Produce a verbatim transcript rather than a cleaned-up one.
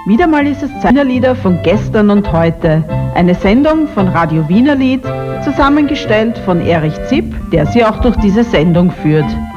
Wieder mal ist es Zeit für Lieder von gestern und heute. Eine Sendung von Radio Wienerlied, zusammengestellt von Erich Zipp, der sie auch durch diese Sendung führt.